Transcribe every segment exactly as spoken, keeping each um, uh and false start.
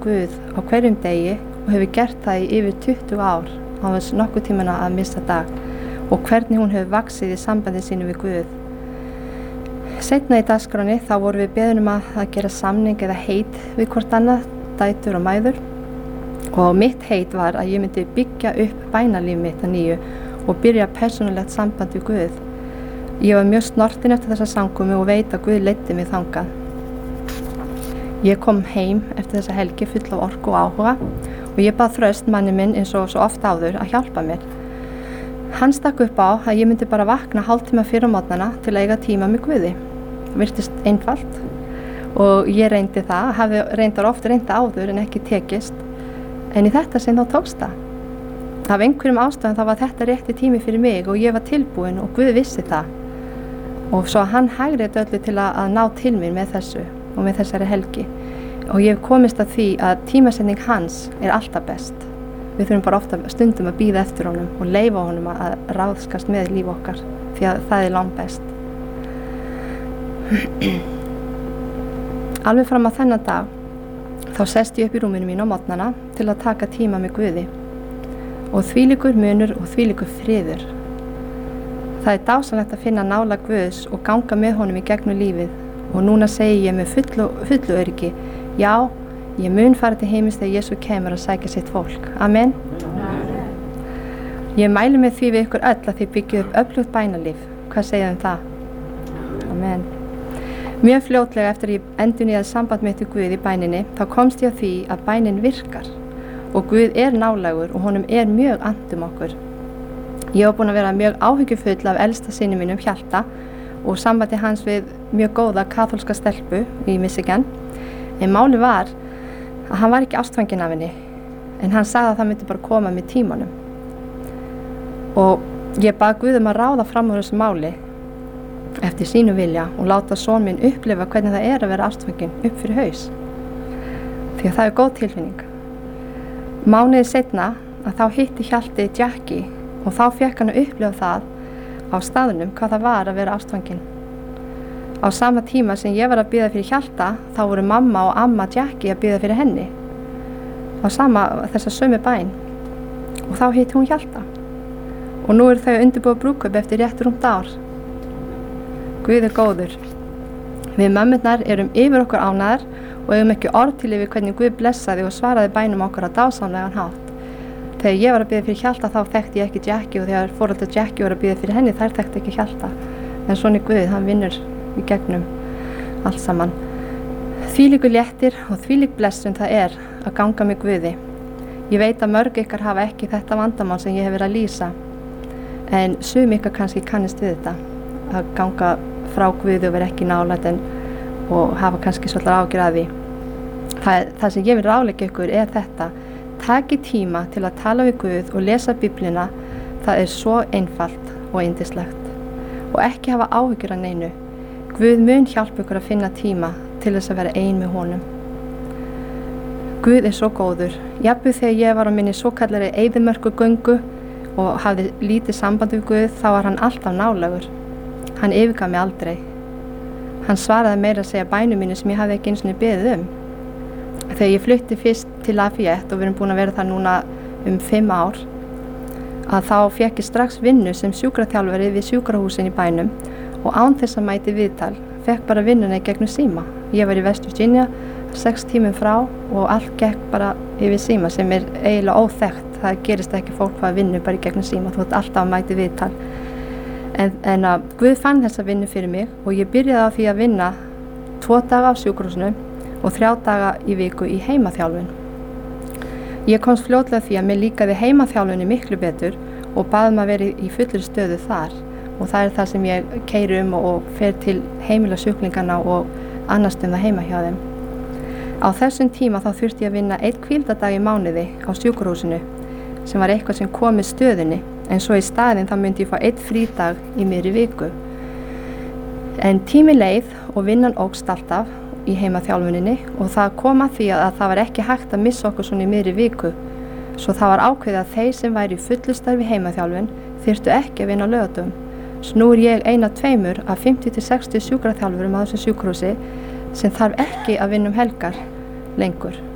Guð á hverjum degi og hefur gert það í yfir tuttugu ár á þess nokkuð tímana að missa dag og hvernig hún hefur vaxið í sambandi sínu við Guð. Seinna í dagskráni þá vorum við beðin um að, að gera samning eða heit við hvort annað, dætur og mæður og mitt heit var að ég myndi byggja upp bænalíf mitt að nýju og byrja persónulegt samband við Guð. Ég var mjög snortin eftir þessa samkomu og veit að Guð leiddi mig þangað. Ég kom heim eftir þessa helgi full af orku og áhuga og ég bað Þröst, manni minn, eins og svo oft áður að hjálpa mér. Hann stakk upp á að ég myndi bara vakna hálftíma fyrir á morgnana til að eiga tíma með Guði. Virtist einfalt og ég reyndi það, hafði reyndar oft reynda áður en ekki tekist, en í þetta sinn þá tókst það. Af einhverjum ástæðum þá var þetta rétti tími fyrir mig og ég var tilbúin og Guð vissi það. Og svo hann hægrið öllu til að, að ná til mér með þessu og með þessari helgi. Og ég hef komist að því að tímasetning hans er alltaf best. Við þurfum bara ofta stundum að bíða eftir honum og leyfa honum að ráðskast með líf okkar því að það er langt best. Alveg fram að þennan dag þá sest ég upp í rúminu mínu á morgnana til að taka tíma með Guði og þvílíkur munur og þvílíkur friður. Það er dásamlegt að finna nálægð Guðs og ganga með honum í gegnum lífið og núna segi ég með fullu, fullu öryggi, já, ég mun fara til heimis þegar Jesús kemur að sækja sitt fólk. Amen. Amen. Ég mæli með því við ykkur öll að þið byggju upp öflugt bænalíf. Hvað segja um það? Amen. Mjög fljótlega eftir að ég endurnýjaði samband mitt við Guð í bæninni, þá komst ég að því að bænin virkar og Guð er nálægur og honum er mjög andum okkur. Ég var búin að vera mjög áhyggjufull af elsta syni mínum Hjalta og sambandi hans við mjög góða kaþólska stelpu í Michigan. En máli var að hann var ekki ástfanginn af henni, en hann sagði að það myndi bara koma með tímanum. Og ég bað Guð um að ráða fram úr þessu máli eftir sínu vilja og láta son minn upplifa hvernig það er að vera ástfanginn upp fyrir haus. Því að það er góð tilfinning. Mánuði seinna að þá hitti Hjalti Jackie og þá fékk hann að upplifa það á staðnum hvað það var að vera ástfanginn. Á sama tíma sem ég var að bíða fyrir Hjalta, þá voru mamma og amma Jackie að bíða fyrir henni. Á sama þessa sömu bæn. Og þá hitti hún Hjalta. Og nú eru þau að undirbúa brúðkaup eftir rétt rúmt ár. Guð er góður. Við mömmurnar erum yfir okkur ánægðar og eigum ekki orð til yfir hvernig Guð blessaði og svaraði bænum okkar á dásamlegan hátt. Þegar ég var að bíða fyrir Hjalta þá þekkti ég ekki Jackie og þegar foreldrar Jackie voru að bíða fyrir henni þær þekkti ekki Hjalta. En svona er Guð, hann vinnur í gegnum allt saman. Þvílíkur léttir og þvílík blessun það er að ganga með Guði. Ég veit að mörg ykkar hafa ekki þetta vandamál sem ég hef verið að lýsa. En sum ykkar kannski kannist við þetta. Að ganga frá Guði og vera ekki nálægt en og hafa kannski svolítið ágjur að því. Það, það sem ég vil ráðleggja ykkur er þetta. Taki tíma til að tala við Guð og lesa Biblíuna, það er svo einfalt og yndislegt. Og ekki hafa áhyggjur af neinu. Guð mun hjálpa ykkur að finna tíma til þess að vera ein með honum. Guð er svo góður. Jafnvel þegar ég var á minni svokallari eyðimörkugöngu og hafði lítið samband við Guð, þá var hann alltaf nálægur. Hann yfirgaf mig aldrei. Hann svaraði meira að segja bænum mínu sem ég hafði ekki einu sinni beðið um. Þegar ég flutti fyrst til Lafayette og við erum búin að vera þar núna um fimm ár, að þá fékk ég strax vinnu sem sjúkraþjálfari við sjúkrahúsin í bænum og án þess að mæti viðtal, fekk bara vinnuna í gegnum síma. Ég var í West Virginia, sex tímum frá og allt gekk bara yfir síma sem er eiginlega óþekkt. Það gerist ekki fólk hvað vinnu bara í gegnum síma, þú ert alltaf að mæti viðtal. En, en að Guð fann þessa vinnu fyrir mig og ég byrjaði á því að vinna tvo daga á sjúkrahúsinu og þrjá daga í viku í heimaþjálfun. Ég komst fljótlega því að mér líkaði heimaþjálfunni miklu betur og baði maður verið í fullri stöðu þar og það er það sem ég keyri um og, og fer til heimila sjúklingana og annars um það heima hjá þeim. Á þessum tíma þá þurfti ég að vinna einn hvíldardag í mánuði á sjúkrahúsinu sem var eitthvað sem kom með stöðunni en svo í staðinn þá myndi ég fá einn frídag í miðri viku. En tími leið og vinnan ógst alltaf í heimaþjálfuninni og það kom að því að það var ekki hægt að missa okkur svona í miðri viku. Svo það var ákveðið að þeir sem væri í fullu starfi heimaþjálfun þyrftu ekki að vinna á laugardögum. Nú er ég ein af tveimur af fimmtíu til sextíu sjúkraþjálfurum á þessu sjúkrahúsi sem þarf ekki að vinna um helgar lengur.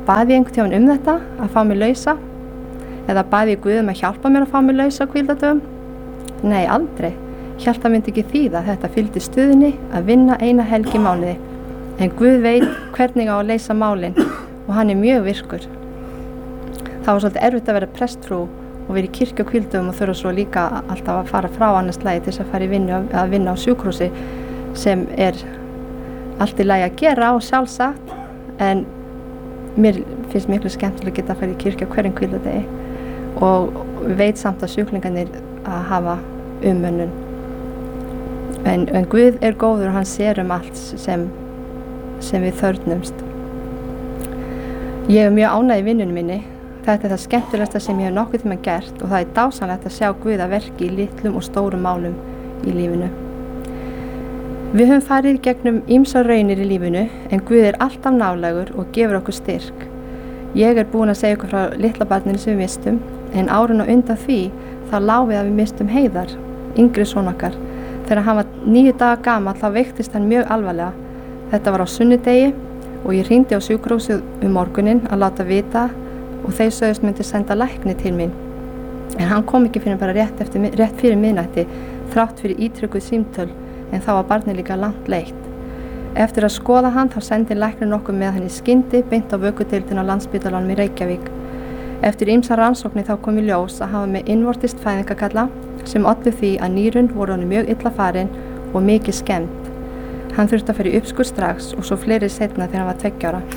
baði ég einhvern tímann um þetta, að fá mig lausa, eða baði ég Guð um að hjálpa mér að fá mig lausa á hvíldardögum? Nei, aldrei. Hélt það myndi ekki þýða, þetta fylgdi stuðinni að vinna eina helgi í mánuði. En Guð veit hvernig á að leysa málin og hann er mjög virkur. Það var svolítið erfitt að vera prestfrú og vera í kirkju á hvíldardögum og þurfa svo líka alltaf að fara frá annars lagi til þess að fara í vinnu að vinna á sjúkrahúsi, sem er allt í lagi að gera og sjálfsagt, en mér finnst miklu skemmtilega að geta að fara í kirkju á hverjum hvíldardegi og veit samt að sjúklingarnir að hafa umönnun. En, en Guð er góður og hann sér um allt sem, sem við þörfnumst. Ég er mjög ánægð í vinnunum minni. Þetta er það skemmtilegasta sem ég hef nokkuð tíma gert og það er dásamlegt að sjá Guð að verki í litlum og stórum málum í lífinu. Við höfum farið gegnum ýmsar raunir í lífinu en Guð er alltaf nálægur og gefur okkur styrk. Ég er búin að segja ykkur frá litla barninu sem við mistum, en árun og undan því þá lá við að við mistum Heiðar, yngri son okkar. Þegar hann var níu daga gamall þá veiktist hann mjög alvarlega. Þetta var á sunnudegi og ég hringdi á sjúkrahúsið um morguninn að láta vita og þeir sögðust myndi senda lækni til mín. En hann kom ekki fyrir bara rétt, eftir, rétt fyrir miðnætti, þrátt fyrir ítrykkuð símtöl, en þá var barnið líka langt leitt. Eftir að skoða hann þá sendi læknir nokkuð með hann í skyndi beint á vökudeildina á Landspítalanum í Reykjavík. Eftir ýmsar rannsóknir þá kom í ljós að hafa með innvortist fæðingakalla sem olli því að nýrun voru honum mjög illa farin og mikið skemmt. Hann þurfti að fara í uppskurð strax og svo fleiri seinna þegar hann var tveggja ára.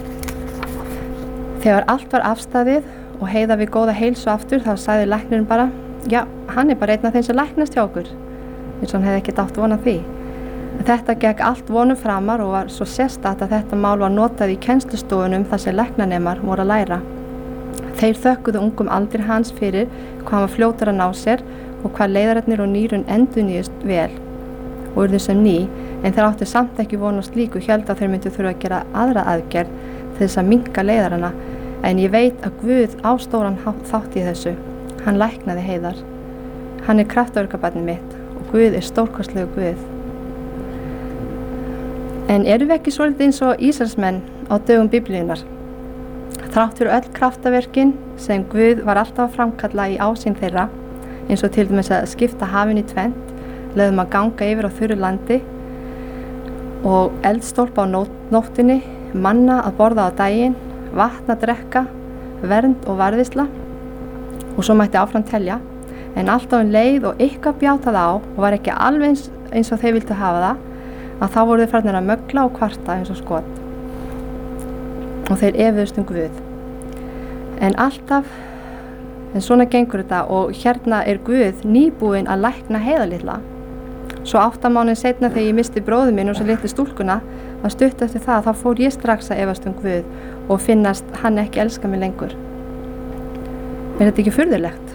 Þegar allt var afstaðið og Heiða við góða heilsu aftur þá sagði læknirinn bara, já, hann er bara einn af þeim sem læknast hjá okkur, eins og hann hefði ekkert átt von á því. Þetta gekk allt vonum framar og var svo sérstakt að þetta mál var notað í kennslustofunum þar sem læknanemar voru að læra. Þeir þökkuðu ungum aldri hans fyrir hvað hann var fljótur að ná sér og hvað leiðararnir og nýrun endurnýjust vel og urðu sem ný, en þeir áttu samt ekki von á slíku, héldu að þeir myndu þurfa að gera aðra aðgerð til þess að minnka leiðarana, en ég veit að Guð á stóran þátt í þessu. Hann læknaði Heiðar. Hann er kraftaverkabarnið mitt og Guð er stórkostlegu Guð. En erum við ekki svolítið eins og Ísraelsmenn á dögum Biblíunnar? Þrátt fyrir öll kraftaverkin sem Guð var alltaf að framkalla í ásýn þeirra, eins og til dæmis að skipta hafin í tvennt, leiðum að ganga yfir á þurru landi og eldstólpa á nóttinni, manna að borða á daginn, vatn að drekka, vernd og varðisla og svo mætti áfram telja, en alltaf um leið og eitthvað bjátað á og var ekki alveg eins, eins og þeir vildu hafa það, að þá voru þeir farnir að mögla og kvarta eins og skot og þeir efuðust um Guð. En alltaf, en svona gengur þetta og hérna er Guð nýbúinn að lækna Heiða litla. Svo átta mánuði seinna þegar ég misti bróður minn og svo litlu stúlkuna, var stutt eftir það þá fór ég strax að efast um Guð og finnast hann ekki elska mig lengur. Er þetta ekki furðulegt?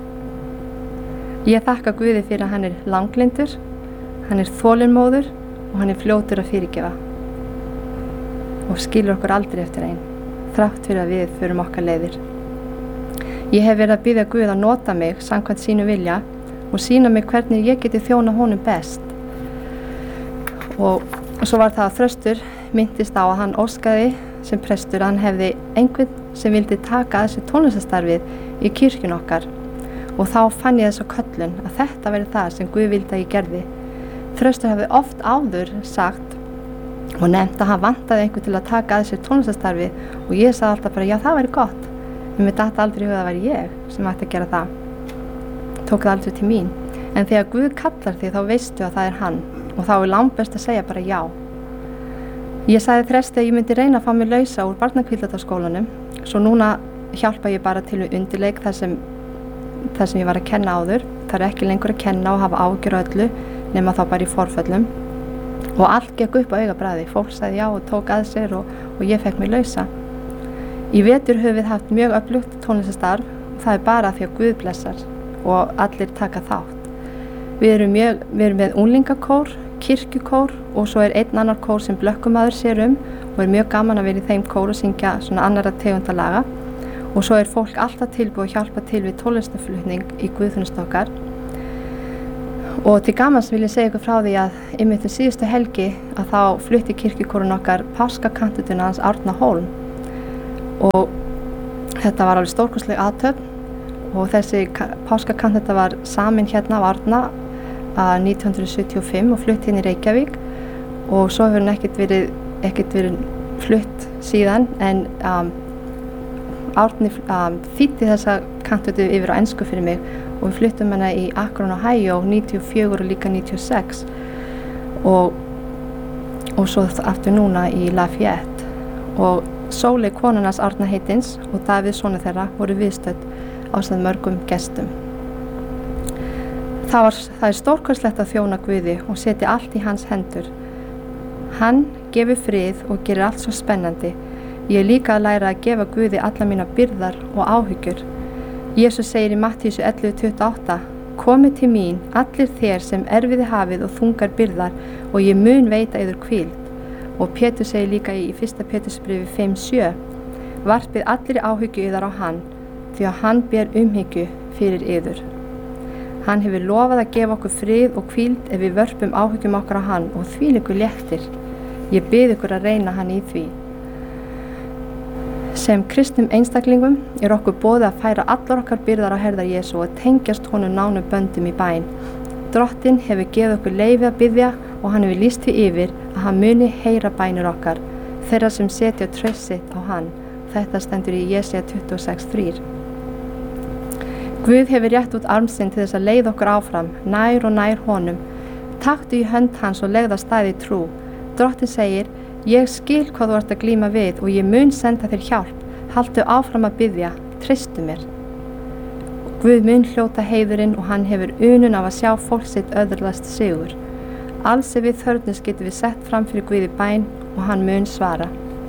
Ég þakka Guði fyrir að hann er langlyndur, hann er þolinmóður og hann er fljótur að fyrirgefa og skilur okkur aldrei eftir einn, þrátt fyrir að við förum okkar leiðir. Ég hef verið að biðja Guð að nota mig samkvæmt sínu vilja og sýna mig hvernig ég geti þjóna honum best. Og svo var það að Þröstur minntist á að hann óskaði sem prestur að hann hefði einhvern sem vildi taka að þessi tónlistarstarfið í kirkjun okkar og þá fann ég þess að köllun að þetta verið það sem Guð vildi að ég gerði. Þröstur hefði oft áður sagt og nefnt að hann vantaði einhvern til að taka að þessi tónlistarstarfið og ég sagði alltaf bara já það væri gott, en mér datt aldrei í huga að það væri ég sem ætti að gera það. Tók það aldrei til mín, en þegar Guð kallar þig þá veistu að það er hann og þá er langbest að segja bara já. Ég sagði Þresti að ég myndi reyna að fá mig lausa úr barnakvíldataskólanum, svo núna hjálpa ég bara til við undirleik þar sem, þar sem ég var að kenna áður. Það er ekki lengur að kenna og hafa ágjör á öllu nema þá bara í forföllum og allt gekk upp á augabragði. Fólk sagði já og tók að sér og, og ég fekk mig lausa. Í vetur höfum við haft mjög öflugt tónlistarstarf og það er bara því að Guð blessar og allir taka þátt. Við erum, mjög, við erum með unglingakór, kirkjukór og svo er einn annar kór sem blökkumaður sér um og er mjög gaman að vera í þeim kór og syngja svona annarra tegundalaga og svo er fólk alltaf tilbúið að hjálpa til við tónlistarflutning í guðþjónustu okkar. Og til gamans vil ég segja ykkur frá því að einmitt um síðustu helgi að þá flutti kirkjukórinn okkar páskakantutuna hans Árna Hólm og þetta var alveg stórkostleg athöfn og þessi páskakantata var samin hérna á Árna að nítján hundruð sjötíu og fimm og flutt hérna í Reykjavík og svo hefur hann ekkert verið, ekkert verið flutt síðan en um, Árni um, þýddi þessa kantatu yfir á ensku fyrir mig og við fluttum hana í Akron, Ohio níutíu og fjögur og líka níutíu og sex og, og svo aftur núna í Lafayette og Sóley konunars Árna heitins og Davíð sonur þeirra voru viðstödd ásamt mörgum gestum. Það, var, það er stórkostlegt að þjóna Guði og setja allt í hans hendur. Hann gefur frið og gerir allt svo spennandi. Ég er líka að læra að gefa Guði alla mína byrðar og áhyggjur. Jesús segir í Mattíusi ellefu tuttugu og átta: Komið til mín, allir þér sem erfiði hafið og þungar byrðar og ég mun veita yður hvíld. Og Pétur segir líka í fyrsta Pétursbréfi fimm sjö: Varpið allir áhyggju yðar á hann, því að hann ber umhyggju fyrir yður. Hann hefur lofað að gefa okkur frið og hvíld ef við vörpum áhyggjum okkar á hann og þvílíku léttir. Ég bið ykkur að reyna hann í því. Sem kristnum einstaklingum er okkur boðið að færa allar okkar byrðar á herðar Jesú og tengjast honum nánum böndum í bæn. Drottinn hefur gefið okkur leyfi að biðja og hann hefur lýst því yfir að hann muni heyra bænir okkar, þeirra sem setja traust sitt á hann. Þetta stendur í Jesaja tuttugu og sex þrjú. Guð hefur rétt út arm sinn til þess að leiða okkur áfram, nær og nær honum. Taktu í hönd hans og legðu af stað í trú. Drottinn segir: Ég skil hvað þú ert að glíma við og ég mun senda þér hjálp. Haltu áfram að biðja, treystu mér. Guð mun hljóta heiðurinn og hann hefur unun af að sjá fólk sitt öðrlast sigur. Alls ef við þörfnus getum við sett fram fyrir Guði bæn og hann mun svara.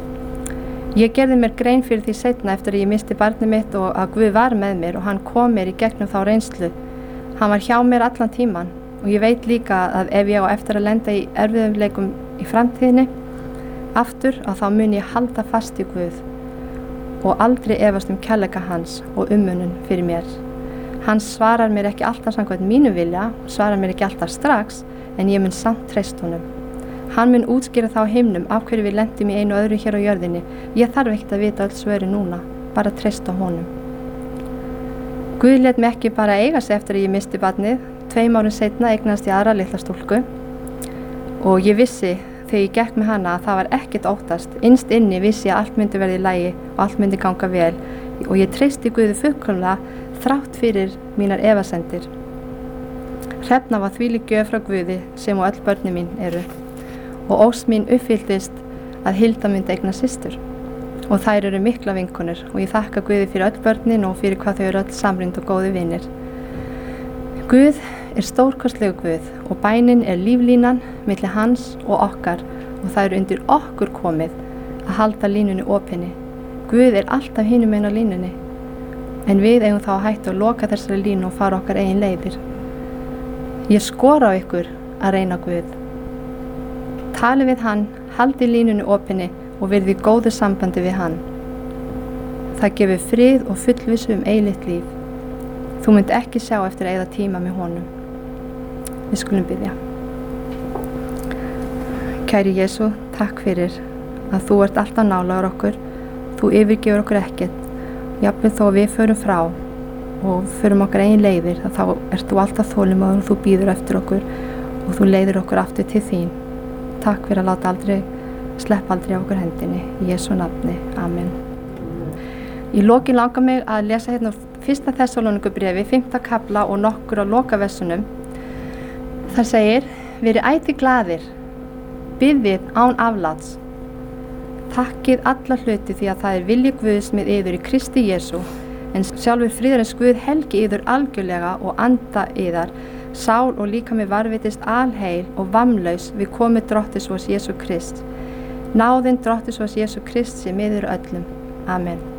Ég gerði mér grein fyrir því seinna eftir að ég misti barnið mitt og að Guð var með mér og hann kom mér í gegnum þá reynslu. Hann var hjá mér allan tíman og ég veit líka að ef ég á eftir að lenda í erfiðleikum í framtíðinni aftur að þá mun ég halda fast í Guð og aldrei efast um kærleika hans og umönnun fyrir mér. Hann svarar mér ekki alltaf samkvæmt mínu vilja, svarar mér ekki alltaf strax, en ég mun samt treyst honum. Hann mun útskýra þá himnum af hverju við lendum í einu og öðru hér á jörðinni. Ég þarf ekkert að vita öll svörin núna, bara treysta honum. Guð lét mig ekki bara eiga sig eftir að ég misti barnið. Tveim árum seinna eignast ég aðra litla stúlku og ég vissi þegar ég gekk með hana að það var ekkert óttast. Innst inni vissi ég að allt myndi verða í lagi og allt myndi ganga vel og ég treysti Guði fullkomlega þrátt fyrir mínar efasemdir. Hrefna var þvílík gjöf frá Guði sem og öll börnin mín eru og ósk mín uppfylltist að Hilda myndi eigna systur og þær eru mikla vinkonur og ég þakka Guði fyrir öll börnin og fyrir hvað þau eru öll samrind og góði vinir. Guð er stórkostlegu Guð og bænin er líflínan milli hans og okkar og það er undir okkur komið að halda línunni opinni. Guð er alltaf hinum einn á línunni en við eigum þá að hætta að loka þessari línu og fara okkar eigin leiðir. Ég skora á ykkur að reyna Guð. Tali við hann, haldi línunni opinni og verði í góðu sambandi við hann. Það gefur frið og fullvissu um eilíft líf. Þú munt ekki sjá eftir að eyða tíma með honum. Við skulum biðja. Kæri Jesú, takk fyrir að þú ert alltaf nálægur okkur. Þú yfirgefur okkur ekkert. Jafnvel þó við förum frá og förum okkar eigin leiðir, þá ert þú alltaf þolinmóður og þú bíður eftir okkur og þú leiðir okkur aftur til þín. Takk fyrir að láta aldrei, sleppa aldrei á okkur hendinni. Í Jesú nafni. Amen. Í lokin langar mig að lesa hérna fyrsta Þessalóníkubréfi, fimmta kafla og nokkur á lokaversunum. Það segir: Verið ætíð glaðir, biðið án afláts. Takkið alla hluti því að það er vilji Guðs með yður í Kristi Jesú, en sjálfur friðarins Guð helgi yður algjörlega og anda yðar, sál og líkami varvitist alheil og vammlaus við komu Drottis vors Jesú Krist. Náðin Drottis vors Jesú Krist sé með yður öllum. Amen.